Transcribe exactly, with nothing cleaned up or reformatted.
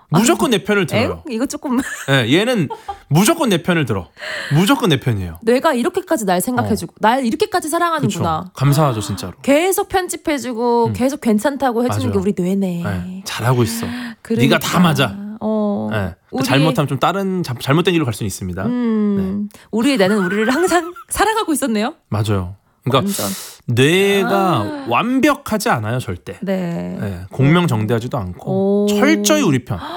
무조건 내 편을 들어요. 에이, 이거 조금 네, 얘는 무조건 내 편을 들어. 무조건 내 편이에요. 뇌가 이렇게까지 날 생각해주고 어. 날 이렇게까지 사랑하는구나. 그쵸. 감사하죠 진짜로. 계속 편집해주고 음. 계속 괜찮다고 해주는 맞아요. 게 우리 뇌네. 네, 잘하고 있어. 그러니까. 네가 다 맞아. 어. 네. 우리... 잘못하면 좀 다른 자, 잘못된 일로 갈 수는 있습니다. 음. 네. 우리의 뇌는 우리를 항상 사랑하고 있었네요. 맞아요. 그러니까 완전. 뇌가 아. 완벽하지 않아요 절대. 네. 네. 공명정대하지도 않고 오. 철저히 우리 편.